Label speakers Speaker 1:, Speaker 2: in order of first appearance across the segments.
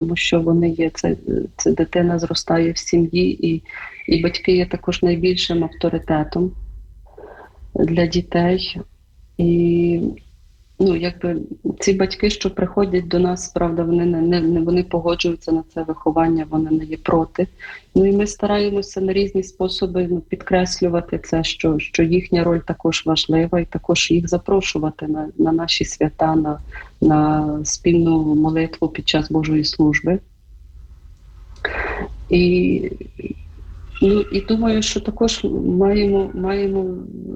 Speaker 1: тому що вони є, це дитина зростає в сім'ї, і батьки є також найбільшим авторитетом для дітей. І якби ці батьки, що приходять до нас, правда, вони погоджуються на це виховання, вони не є проти. І ми стараємося на різні способи підкреслювати це, що їхня роль також важлива, і також їх запрошувати на наші свята, на спільну молитву під час Божої служби. І думаю, що також маємо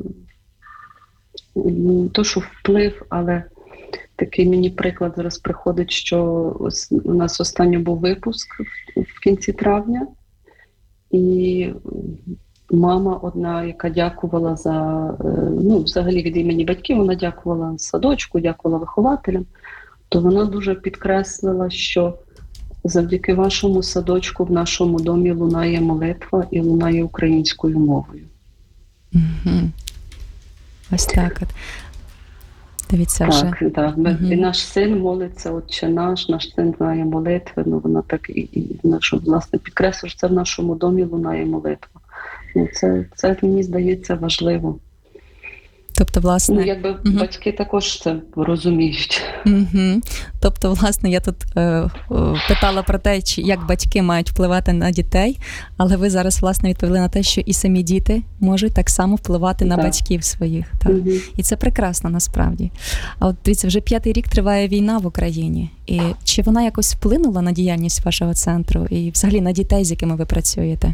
Speaker 1: то, що вплив, але такий мені приклад зараз приходить, що у нас останній був випуск в кінці травня, і мама одна, яка дякувала взагалі від імені батьків, вона дякувала садочку, дякувала вихователям, то вона дуже підкреслила, що завдяки вашому садочку в нашому домі лунає молитва і лунає українською мовою.
Speaker 2: Угу. Ось так от. Дивіться вже.
Speaker 1: Так. І наш син молиться, Отче наш син знає молитви, вона так щоб, власне, підкреслює, що це в нашому домі лунає молитва. Це мені здається важливо.
Speaker 2: Тобто, власне...
Speaker 1: Батьки також це розуміють.
Speaker 2: Тобто, власне, я тут питала про те, як батьки мають впливати на дітей, але ви зараз, власне, відповіли на те, що і самі діти можуть так само впливати на батьків своїх. Так. І це прекрасно, насправді. А от, дивіться, вже 5-й рік триває війна в Україні. І чи вона якось вплинула на діяльність вашого центру і взагалі на дітей, з якими ви працюєте?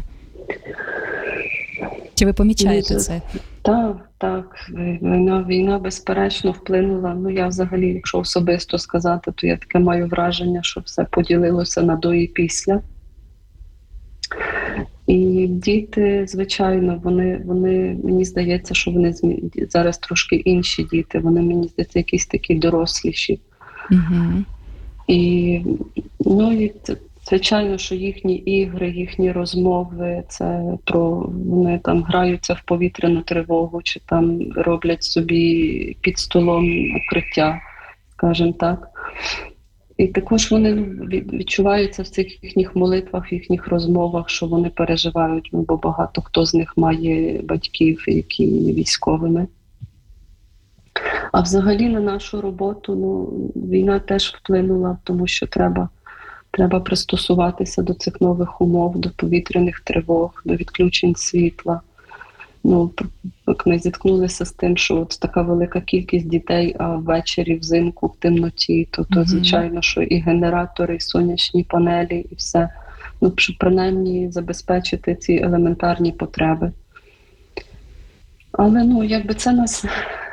Speaker 2: Чи ви помічаєте це?
Speaker 1: Так. Війна безперечно вплинула. Я взагалі, якщо особисто сказати, то я таке маю враження, що все поділилося на до і після. І діти, звичайно, вони мені здається, що вони зараз трошки інші діти. Вони, мені здається, якісь такі доросліші. І звичайно, що їхні ігри, їхні розмови, це вони там граються в повітряну тривогу, чи там роблять собі під столом укриття, скажімо так. І також вони відчуваються в цих їхніх молитвах, в їхніх розмовах, що вони переживають, бо багато хто з них має батьків, які є військовими. А взагалі на нашу роботу, війна теж вплинула, тому що треба пристосуватися до цих нових умов, до повітряних тривог, до відключень світла. Як ми зіткнулися з тим, що от така велика кількість дітей, а ввечері взимку в темноті, то звичайно, що і генератори, і сонячні панелі, і все. Щоб принаймні забезпечити ці елементарні потреби. Але, якби це нас...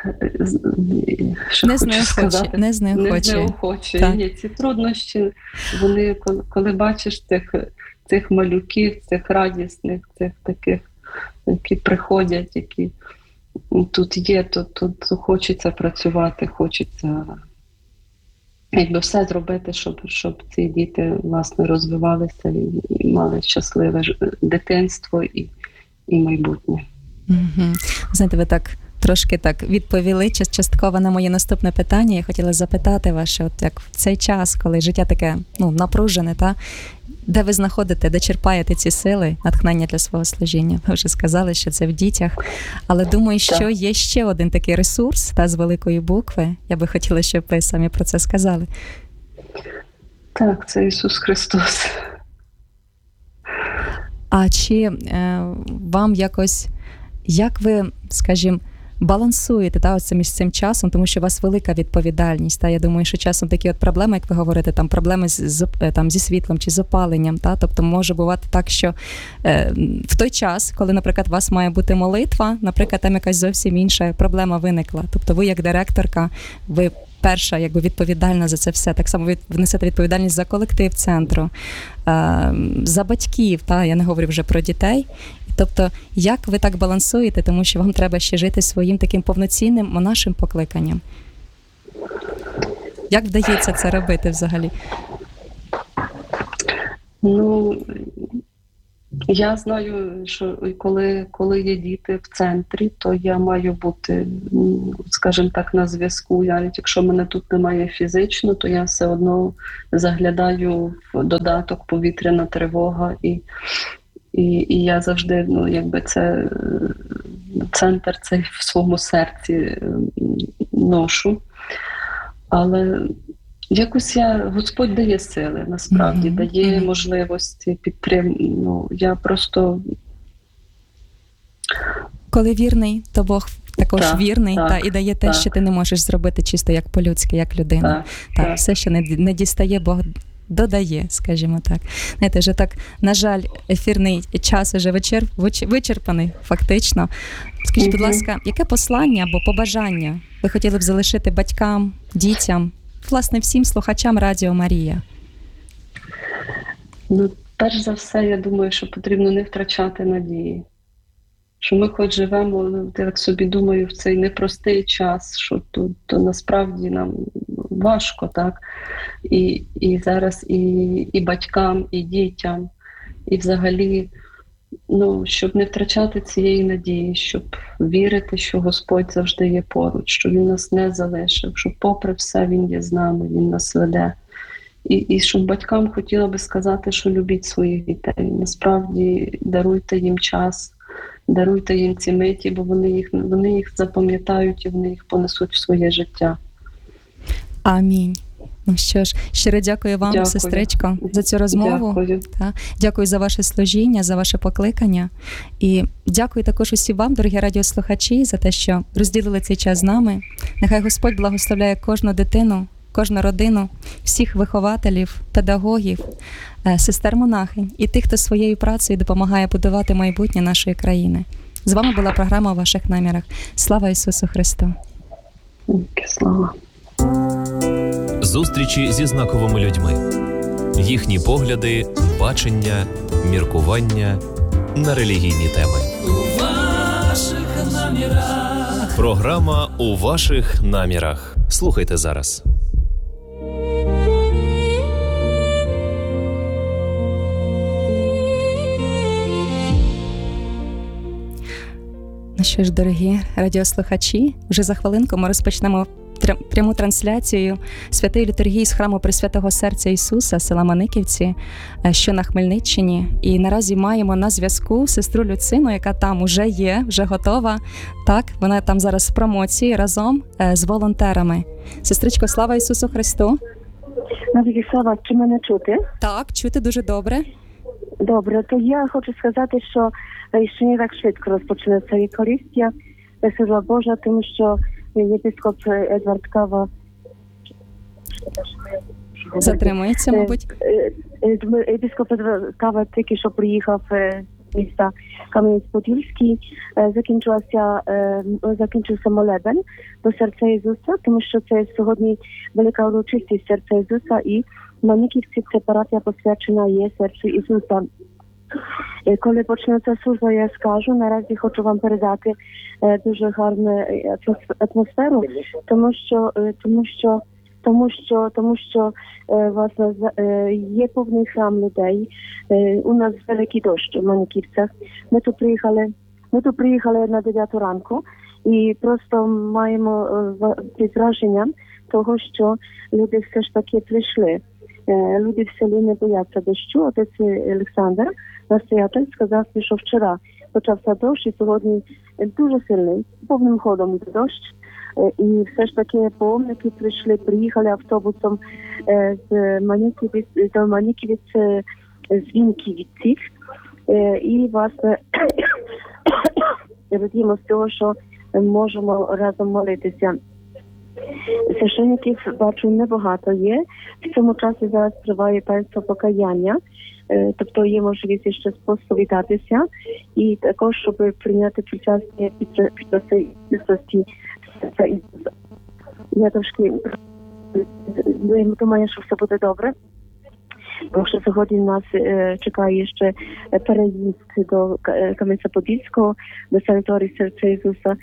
Speaker 2: Не знеохоче.
Speaker 1: Ні, ці труднощі, вони, коли бачиш цих малюків, цих радісних, цих таких, які приходять, які тут є, тут хочеться працювати, хочеться все зробити, щоб ці діти, власне, розвивалися і мали щасливе дитинство і майбутнє.
Speaker 2: Знаєте, ви трошки відповіли частково на моє наступне питання. Я хотіла запитати вас, от як в цей час, коли життя таке напружене, де ви знаходите, де черпаєте ці сили, натхнення для свого служіння? Ви вже сказали, що це в дітях. Але думаю, що є ще один такий ресурс, з великої букви. Я би хотіла, щоб ви самі про це сказали.
Speaker 1: Так, це Ісус Христос.
Speaker 2: А чи вам якось, як ви, скажімо, балансуєте між цим часом, тому що у вас велика відповідальність. Я думаю, що часом такі от проблеми, як ви говорите, проблеми зі світлом чи з опаленням. Тобто може бувати так, що в той час, коли, наприклад, у вас має бути молитва, наприклад, там якась зовсім інша проблема виникла. Тобто ви як директорка, ви перша відповідальна за це все. Так само ви несете відповідальність за колектив центру, за батьків, я не говорю вже про дітей. Тобто, як ви так балансуєте, тому що вам треба ще жити своїм таким повноцінним монашим покликанням? Як вдається це робити взагалі?
Speaker 1: Я знаю, що коли є діти в центрі, то я маю бути, скажімо так, на зв'язку. Навіть якщо мене тут немає фізично, то я все одно заглядаю в додаток повітряна тривога, і я завжди, якби це центр цей в своєму серці ношу. Але якось Господь дає сили, насправді, дає можливості я просто...
Speaker 2: Коли вірний, то Бог також вірний і дає те, що ти не можеш зробити чисто як по-людськи, як людина. Так, все, що не дістає, Бог додає, скажімо так. Знаєте, вже так, на жаль, ефірний час вже вичерпаний, фактично. Скажіть, будь ласка, яке послання або побажання ви хотіли б залишити батькам, дітям, власне, всім слухачам Радіо Марія?
Speaker 1: Перш за все, я думаю, що потрібно не втрачати надії. Що ми хоч живемо, так собі думаю, в цей непростий час, що то насправді нам важко, так? І зараз і батькам, і дітям, і взагалі, щоб не втрачати цієї надії, щоб вірити, що Господь завжди є поруч, що Він нас не залишив, що попри все Він є з нами, Він нас веде. І щоб батькам хотіла би сказати, що любіть своїх дітей. Насправді даруйте їм час, даруйте їм ці миті, бо вони їх запам'ятають і вони їх понесуть в своє життя.
Speaker 2: Амінь. Ну що ж, щиро дякую вам, сестричко, за цю розмову.
Speaker 1: Дякую.
Speaker 2: Дякую за ваше служіння, за ваше покликання. І дякую також усім вам, дорогі радіослухачі, за те, що розділили цей час з нами. Нехай Господь благословляє кожну дитину, кожну родину, всіх вихователів, педагогів, сестер-монахинь і тих, хто своєю працею допомагає будувати майбутнє нашої країни. З вами була програма «У ваших намірах». Слава Ісусу Христу!
Speaker 1: Слава!
Speaker 3: Зустрічі зі знаковими людьми. Їхні погляди, бачення, міркування на релігійні теми.
Speaker 4: У ваших намірах.
Speaker 3: Програма «У ваших намірах». Слухайте зараз.
Speaker 2: Ну що ж, дорогі радіослухачі, вже за хвилинку ми розпочнемо пряму трансляцію святої літургії з храму Пресвятого Серця Ісуса, села Маниківці, що на Хмельниччині. І наразі маємо на зв'язку сестру Люцину, яка там уже є, вже готова. Так, вона там зараз в промоції разом з волонтерами. Сестричко, слава Ісусу Христу!
Speaker 5: Навіть слава, чи мене чути?
Speaker 2: Так, чути дуже добре.
Speaker 5: Добре, то я хочу сказати, що ще не так швидко розпочнеться Євхаристія, Слава Божа, тому що єпископ Едвард Кава
Speaker 2: затримується, мабуть.
Speaker 5: Єпископ Едвард Кава тільки що приїхав з міста Кам'янець-Подільський, закінчився молебен до серця Ісуса, тому що це сьогодні велика урочистість серця Ісуса, і Маниківці це парафія посвячена є серцю Ісуса. Коли почнеться служба, я скажу, наразі хочу вам передати дуже гарну атмосферу, тому що власне є повний храм людей. У нас великий дощ у Маниківцях. Ми тут приїхали на 9 ранку і просто маємо враження того, що люди все ж таки прийшли. Люди в селі не бояться дощу. Отець Олександр, настоятель, сказав, що вчора почався дощ, і сьогодні дуже сильний, повним ходом йде дощ. І все ж таки паломники приїхали автобусом з Маніківець, з Вінківців. І, власне, радіємо з того, що можемо разом молитися. Священників, бачу, небагато є. В цьому часі зараз триває таїнство покаяння, тобто є можливість ще сповідатися і також, щоб прийняти причастя під святості серця Ісуса. Я трошки думаю, що все буде добре, тому що сьогодні нас чекає ще переїзд до Кам'янця-Подільського, до санаторії серця Ісуса.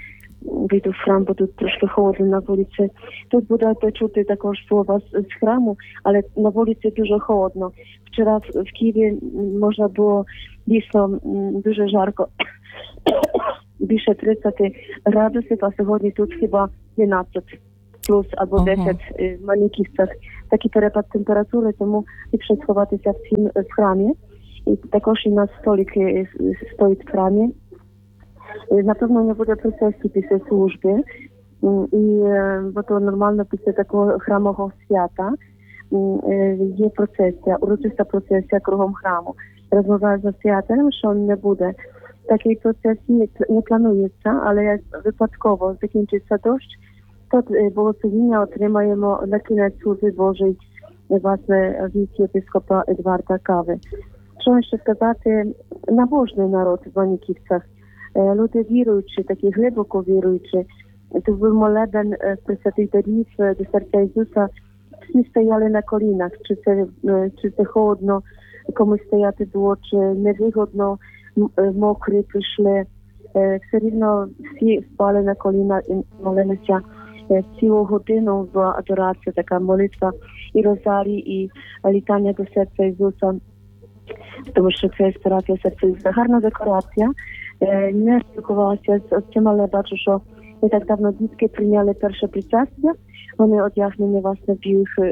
Speaker 5: вийду в храм, бо тут трошки холодно на вулиці. Тут будете чути також слова з храму, але на вулиці дуже холодно. Вчора в Києві можна було дійсно дуже жарко. Більше 30 градусів, а сьогодні тут хіба 12 плюс або 10 в Маніківцях. Такий перепад температури, тому ліпше сховатися в храмі. І також і на столик стоїть в храмі. На pewno nie буде процесії після служби, бо то нормально після такого храмового свята є процесія, урочиста процесія кругом храму. Розмовляю за святарем, що не буде. Такий процес не планується, але випадково закінчиться дощ, то благословіння отримаємо на кінець служби Божої, власне, від єпископа Едварда Кави. Що ще сказати, набожний народ в Маніківцях. Люди віруючі, такі глибоко віруючі. Тут був молебен Пресвятих Дарів до серця Ісуса. Всі стояли на колінах, чи це холодно, комусь стояти було, чи невигодно, мокрі прийшли. Все рівно всі впали на коліна і молилися. Цілу годину була адорація, така молитва і розарій, і літання до серця Ісуса. Тому що це старація серця Ісуса. Гарна декорація. Не спілкувалася з отцем, але бачу, що не так давно дітки прийняли перше причастя. Вони одягнені власне в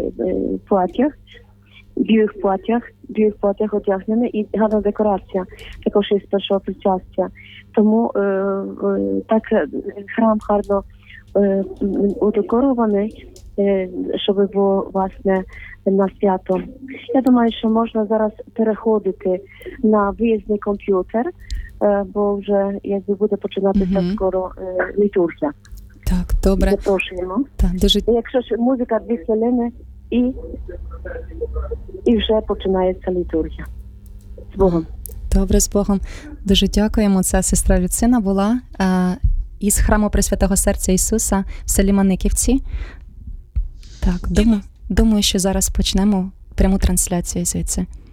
Speaker 5: білих платях одягнені, і гарна декорація також із першого причастя. Тому так храм гарно удекорований, щоб було власне на свято. Я думаю, що можна зараз переходити на виїзний комп'ютер, бо вже якби буде починатися скоро літургія.
Speaker 2: Так, добре.
Speaker 5: Запрошуємо.
Speaker 2: Так, дуже...
Speaker 5: Якщо ж музика 2 хвилини і вже починається літургія. З Богом.
Speaker 2: Добре, з Богом. Дуже дякуємо. Це сестра Люцина була із храму Пресвятого Серця Ісуса в селі Маниківці. Так, думаю, що зараз почнемо пряму трансляцію звідси.